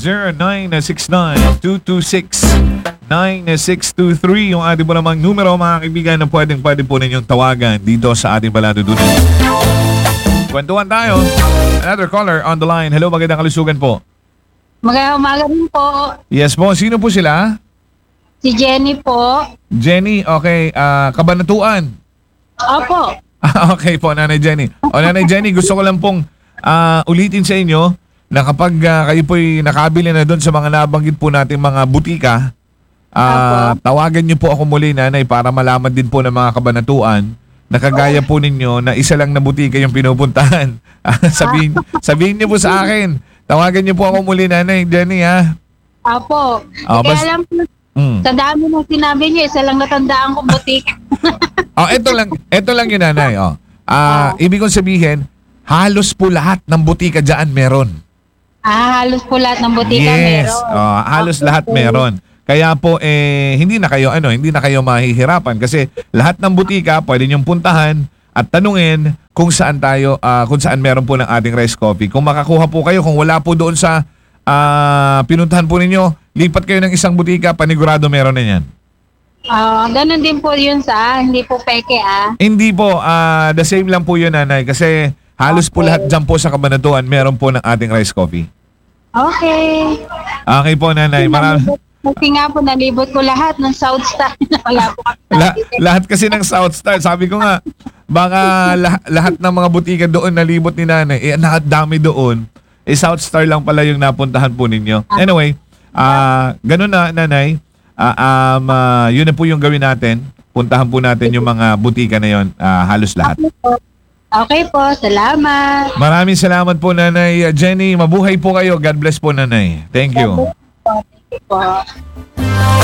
0969-226-9623 yung ating po namang numero, mga kaibigan, na pwede po ninyong tawagan dito sa ating Balado Duni. Kwentuhan tayo. Another caller on the line. Hello, magandang kalusugan po. Magandang umaga rin po. Yes po, sino po sila? Si Jenny po. Jenny, okay. Kabanatuan. Opo. Okay po, Nanay Jenny. O Nanay Jenny, gusto ko lang pong ulitin sa inyo na kapag kayo po'y nakabili na doon sa mga nabanggit po natin mga butika, tawagan niyo po ako muli, Nanay, para malaman din po ng mga kabanatuan na kagaya po ninyo na isa lang na butika yung pinupuntahan. Sabihin niyo po sa akin. Tawagan niyo po ako muli, Nanay Jenny, ha? Opo. Kaya alam po, sa dami ng sinabi niyo, isa lang natandaan kong butika. Ito lang yun, Nanay. Ibig kong sabihin, halos po lahat ng butika dyan meron. Halos po lahat ng butika yes. meron. Halos lahat meron. Kaya po hindi na kayo mahihirapan kasi lahat ng butika pwede niyong puntahan at tanungin kung saan meron po ng ating rice coffee. Kung makakuha po kayo, kung wala po doon sa pinuntahan po ninyo, lipat kayo ng isang butika, panigurado meron na yan. Ganun din po yun hindi po peke Hindi po, the same lang po yun, Nanay, kasi halos po lahat dyan po sa Kabanatuan meron po ng ating rice coffee. Okay. Okay po, Nanay. Kasi nga po, nalibot ko lahat ng South Star. Wala po lahat kasi ng South Star. Sabi ko nga, baka lahat ng mga butika doon nalibot ni Nanay. Dami doon. South Star lang pala yung napuntahan po ninyo. Anyway, ganun na, Nanay. Yun na po yung gawin natin. Puntahan po natin yung mga butika na yun. Halos lahat. Okay po, salamat. Maraming salamat po, Nanay Jenny. Mabuhay po kayo. God bless po, Nanay. Thank you. Thank you po.